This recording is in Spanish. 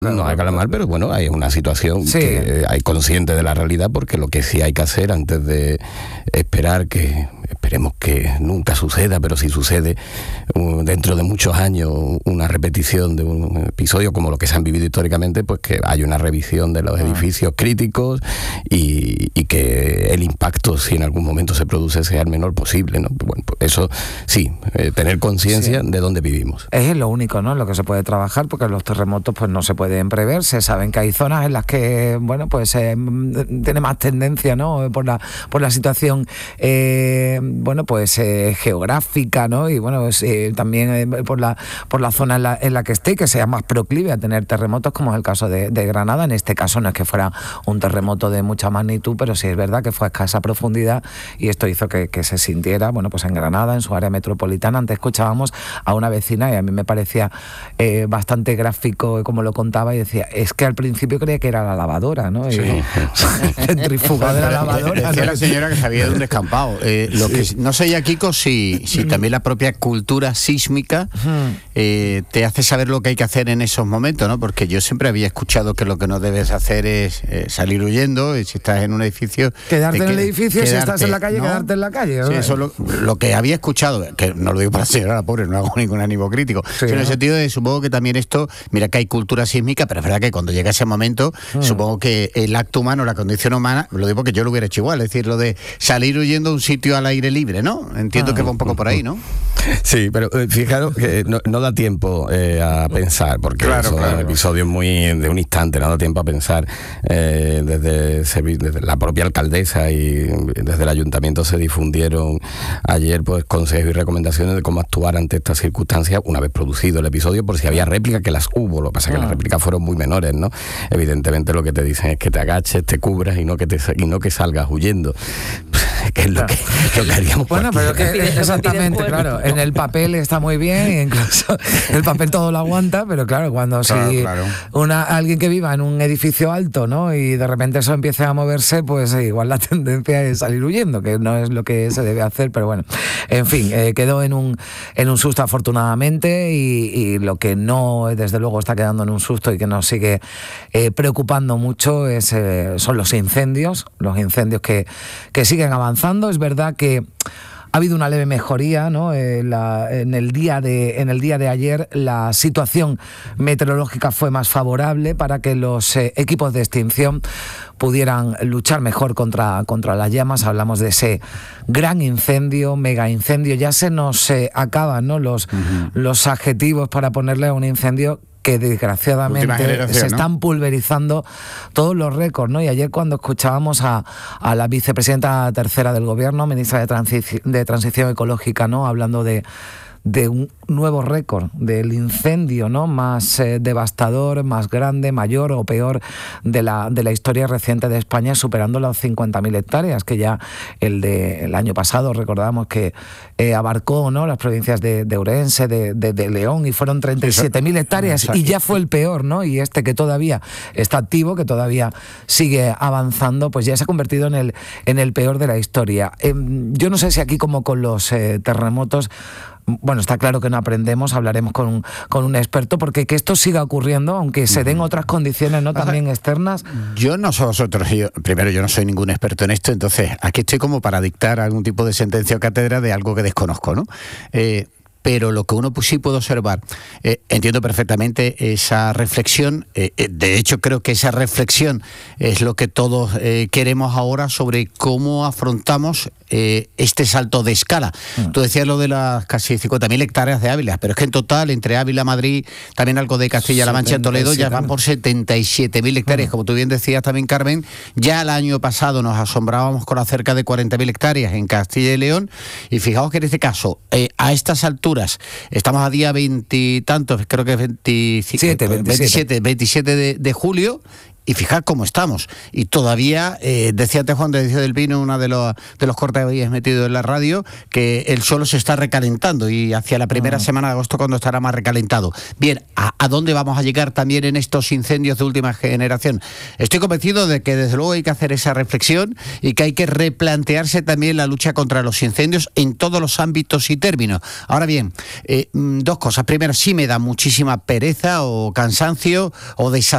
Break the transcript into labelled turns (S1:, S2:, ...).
S1: No hay que hablar mal, pero bueno, hay una situación que hay consciente de la realidad, porque lo que sí hay que hacer antes de esperar que... Esperemos que nunca suceda, pero si sucede dentro de muchos años una repetición de un episodio como lo que se han vivido históricamente, pues que haya una revisión de los edificios críticos y que el impacto, si en algún momento se produce, sea el menor posible, ¿no? Bueno, pues eso sí, tener conciencia de dónde vivimos.
S2: Es lo único, ¿no?, lo que se puede trabajar, porque los terremotos pues no se pueden prever. Se saben que hay zonas en las que, bueno, pues tiene más tendencia, ¿no?, por la situación bueno, pues geográfica, ¿no? Y bueno, pues, también por la zona en la que esté, que sea más proclive a tener terremotos, como es el caso de Granada. En este caso no es que fuera un terremoto de mucha magnitud, pero sí es verdad que fue a escasa profundidad, y esto hizo que se sintiera, bueno, pues en Granada, en su área metropolitana. Antes escuchábamos a una vecina y a mí me parecía bastante gráfico como lo contaba, y decía, es que al principio creía que era la lavadora, ¿no?
S3: Sí.
S2: Centrifugado de la lavadora.
S3: Decía la señora que sabía de un descampado. Lo que no sé ya, Kiko, si también la propia cultura sísmica te hace saber lo que hay que hacer en esos momentos, ¿no? Porque yo siempre había escuchado que lo que no debes hacer es salir huyendo, y si estás en un edificio...
S2: Quedarte en el edificio, si estás en la calle,
S3: ¿no?
S2: Quedarte en la calle. ¿No?
S3: Sí, eso es lo que había escuchado, que no lo digo para la señora, pobre, no hago ningún ánimo crítico, sino en el sentido de, supongo que también esto, mira que hay cultura sísmica, pero es verdad que cuando llega ese momento, supongo que el acto humano, la condición humana, lo digo porque yo lo hubiera hecho igual, es decir, lo de salir huyendo a un sitio al aire libre, ¿no? Entiendo que va un poco por ahí, ¿no?
S1: Sí, pero fijaros que no da tiempo a pensar, porque son episodios muy de un instante, no da tiempo a pensar. Desde la propia alcaldesa y desde el ayuntamiento se difundieron ayer pues consejos y recomendaciones de cómo actuar ante estas circunstancias una vez producido el episodio, por si había réplicas, que las hubo. Lo que pasa es que las réplicas fueron muy menores, ¿no? Evidentemente lo que te dicen es que te agaches, te cubras y no que salgas huyendo, que es lo que haríamos.
S2: Bueno, pero que exactamente, claro, en el papel está muy bien, incluso el papel todo lo aguanta, pero claro, cuando alguien que viva en un edificio alto, ¿no?, y de repente eso empiece a moverse, pues igual la tendencia es salir huyendo, que no es lo que se debe hacer, pero bueno, en fin, quedó en un susto afortunadamente, y lo que no, desde luego, está quedando en un susto y que nos sigue preocupando mucho son los incendios que siguen avanzando. Es verdad que ha habido una leve mejoría, ¿no? En el día de ayer la situación meteorológica fue más favorable para que los equipos de extinción pudieran luchar mejor contra las llamas. Hablamos de ese gran incendio, mega incendio. Ya se nos acaban, ¿no?, los adjetivos para ponerle a un incendio que desgraciadamente se están pulverizando todos los récords, ¿no? Y ayer, cuando escuchábamos a la vicepresidenta tercera del gobierno, ministra de Transición Ecológica, ¿no?, hablando de un nuevo récord del incendio, ¿no?, más devastador, más grande, mayor o peor de la historia reciente de España, superando las 50.000 hectáreas, que ya el año pasado recordamos que abarcó, ¿no?, las provincias de Ourense, de León, y fueron 37.000 hectáreas, y ya fue el peor, ¿no? Y este, que todavía está activo, que todavía sigue avanzando, pues ya se ha convertido en el peor de la historia. Yo no sé si aquí, como con los terremotos, bueno, está claro que no aprendemos, hablaremos con un experto, porque que esto siga ocurriendo, aunque se den otras condiciones, ¿no?, también externas.
S3: Yo no soy vosotros, yo no soy ningún experto en esto, entonces aquí estoy como para dictar algún tipo de sentencia o cátedra de algo que desconozco, ¿no? Pero lo que uno sí puede observar, entiendo perfectamente esa reflexión, de hecho creo que esa reflexión es lo que todos queremos ahora sobre cómo afrontamos este salto de escala. Tú decías lo de las casi 50.000 hectáreas de Ávila, pero es que en total, entre Ávila, Madrid, también algo de Castilla-La Mancha, en Toledo, ya van por 77.000 hectáreas. Como tú bien decías también, Carmen, ya el año pasado nos asombrábamos con las cerca de 40.000 hectáreas en Castilla y León, y fijaos que en este caso, a estas alturas, estamos a día 20 y tantos, creo que es 27 de julio, Y fijar cómo estamos. Y todavía, decía antes Juan de del Pino, uno de los cortes que habías metido en la radio, que el suelo se está recalentando y hacia la primera semana de agosto cuando estará más recalentado. Bien, ¿a dónde vamos a llegar también en estos incendios de última generación? Estoy convencido de que desde luego hay que hacer esa reflexión y que hay que replantearse también la lucha contra los incendios en todos los ámbitos y términos. Ahora bien, dos cosas. Primero, sí me da muchísima pereza o cansancio o desastre